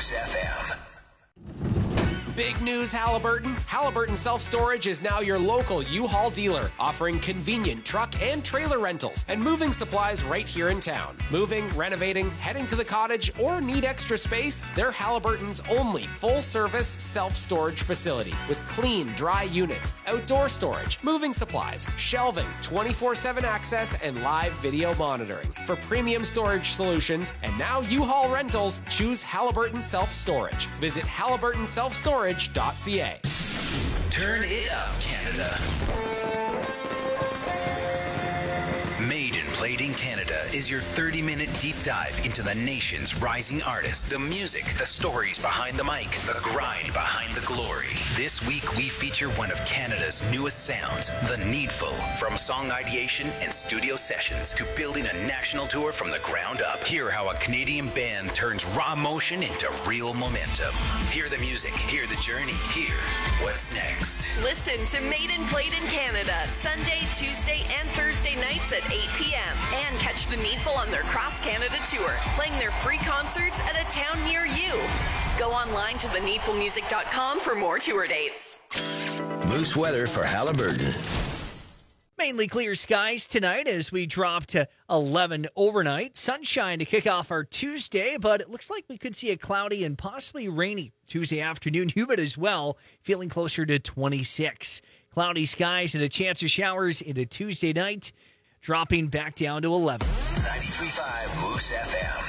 Moose FM. Big news, Halliburton. Halliburton Self-Storage is now your local U-Haul dealer, offering convenient truck and trailer rentals and moving supplies right here in town. Moving, renovating, heading to the cottage, or need extra space? They're Halliburton's only full-service self-storage facility with clean, dry units, outdoor storage, moving supplies, shelving, 24/7 access, and live video monitoring. For premium storage solutions and now U-Haul rentals, choose Halliburton Self-Storage. Visit halliburtonselfstorage.ca. Turn it up, Canada. Made and Played in Canada is your 30-minute deep dive into the nation's rising artists, the music, the stories behind the mic, the grind behind the glory. This week, we feature one of Canada's newest sounds, The Needful. From song ideation and studio sessions to building a national tour from the ground up. Hear how a Canadian band turns raw emotion into real momentum. Hear the music, hear the journey, hear what's next. Listen to Made and Played in Canada, Sunday, Tuesday, and Thursday nights at 8 p.m. And catch The Needful on their Cross Canada tour, playing their free concerts at a town near you. Go online to theneedfulmusic.com for more tour dates. Moose weather for Halliburton. Mainly clear skies tonight as we drop to 11 overnight. Sunshine to kick off our Tuesday, but it looks like we could see a cloudy and possibly rainy Tuesday afternoon. Humid as well, feeling closer to 26. Cloudy skies and a chance of showers into Tuesday night, dropping back down to 11. 93.5 Moose FM.